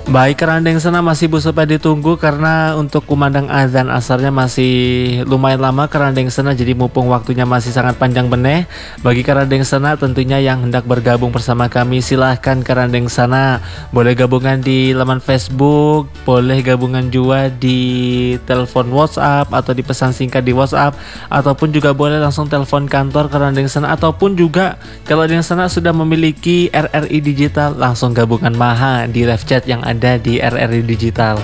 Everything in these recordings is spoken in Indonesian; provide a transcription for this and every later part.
Baik, kerandeng sana masih Bu supaya ditunggu karena untuk kumandang azan asarnya masih lumayan lama kerandeng sana, jadi mumpung waktunya masih sangat panjang beneh. Bagi kerandeng sana tentunya yang hendak bergabung bersama kami silahkan kerandeng sana. Boleh gabungan di laman Facebook, boleh gabungan juga di telepon WhatsApp atau di pesan singkat di WhatsApp, ataupun juga boleh langsung telepon kantor kerandeng sana, ataupun juga kalau yang sana sudah memiliki RRI digital langsung gabungan maha di live chat yang ada di RRI Digital.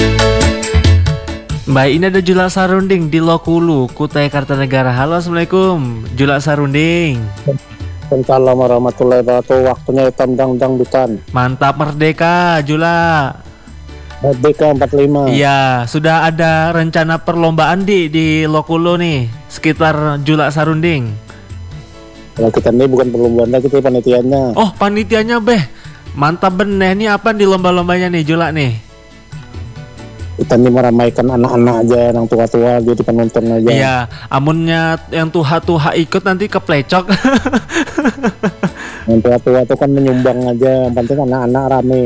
Mbak, ini ada Julak Sarunding di Lokulu, Kutai Kartanegara. Halo, Assalamualaikum Julak Sarunding. Assalamualaikum warahmatullahi wabarakatuh. Waktunya hitam dangdutan. Mantap, merdeka Julak. Merdeka 45. Iya, sudah ada rencana perlombaan di Lokulu nih sekitar Julak Sarunding. Kalau kita ini bukan perlombaan lagi, kita panitianya. Oh, panitianya beh. Mantap bener, nih apa di lomba-lombanya nih Julak nih? Kita ini meramaikan anak-anak aja, yang tua-tua jadi penonton aja. Iya, amunnya yang tuha-tuha ikut nanti keplecok. Yang tua-tua itu kan menyumbang aja, yang penting anak-anak rame.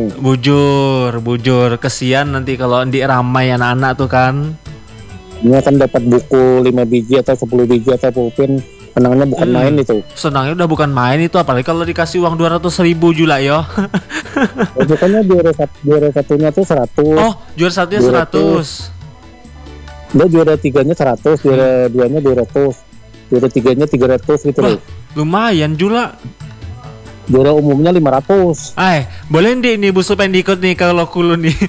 Bujur, kesian nanti kalau di ramai anak-anak tuh kan. Ini kan dapat buku 5 biji atau 10 biji atau pulpen. Senangnya bukan main itu. Senangnya udah bukan main itu, apalagi kalau dikasih uang 200.000 Julak yo. Bukannya juara satunya tuh 100. Oh, juara satunya 100. Dia juara 3-nya 100, juara 2-nya 200, juara 3-nya 300 gitu loh. Lumayan Julak. Juara umumnya 500. Boleh ini Bu Supen ikut nih kalau Lokulu nih.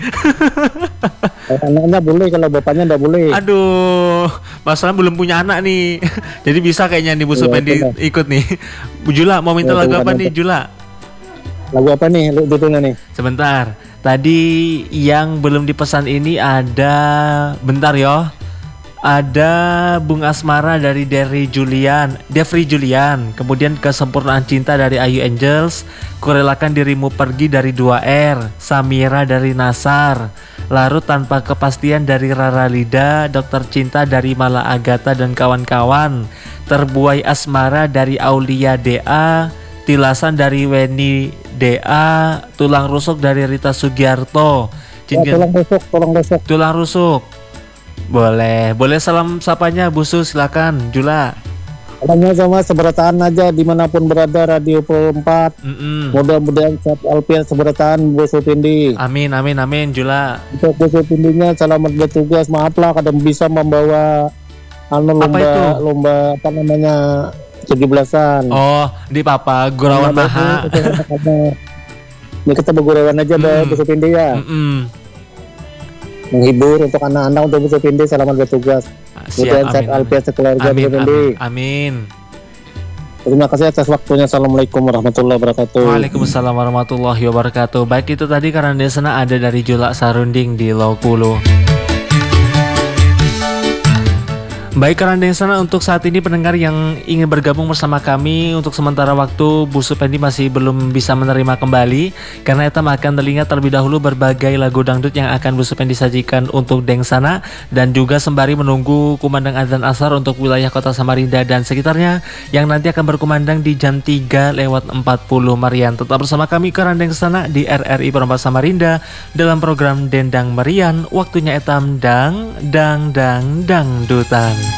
Anaknya boleh, kalau bapaknya enggak boleh. Aduh, masalah belum punya anak nih. Jadi bisa kayaknya nih Bu Supen ikut nih. Bu Julak mau minta lagu apa nih Julak? Lagu apa nih lu judulnya nih? Sebentar. Tadi yang belum dipesan ini ada, bentar yo. Ada Bung Asmara dari Devri Julian, kemudian Kesempurnaan Cinta dari Ayu Angels, Kurelakan Dirimu Pergi dari 2R, Samira dari Nasar, Larut Tanpa Kepastian dari Rara Lida, Dokter Cinta dari Mala Agatha dan kawan-kawan, Terbuai Asmara dari Aulia DA, Tilasan dari Weni DA, Tulang Rusuk dari Rita Sugiarto. Tulang rusuk. Boleh salam sapanya Bu Su, silakan Jula. Salamnya sama seberataan aja dimanapun berada Radio Pro 4. Mudah-mudahan sehat alfian seberataan Bu Supindi. Amin Jula. Untuk Bu Supindinya selamat bertugas. Maaf lah kadang bisa membawa lomba apa namanya 17-an. Oh, di Papa Gurawan Maha. Ini kita bergurawan aja Bu Supindi ya. Menghibur untuk anak-anak, untuk Bu Supindi selamat bertugas. Mudah-mudahan sehat alfian sekeluarga Bu Supindi. Amin. Terima kasih atas waktunya. Assalamualaikum warahmatullahi wabarakatuh. Waalaikumsalam warahmatullahi wabarakatuh. Baik, itu tadi karena desana ada dari Julak Sarunding di Lokulu. Baik, kerandeng sana untuk saat ini pendengar yang ingin bergabung bersama kami untuk sementara waktu Bu Supendi masih belum bisa menerima kembali karena kita akan telinga terlebih dahulu berbagai lagu dangdut yang akan Bu Supendi sajikan untuk deng sana, dan juga sembari menunggu kumandang azan asar untuk wilayah Kota Samarinda dan sekitarnya yang nanti akan berkumandang di jam 3:40 Marian. Tetap bersama kami kerandeng sana di RRI Perempat Samarinda dalam program Dendang Merian. Waktunya etam dangdutan.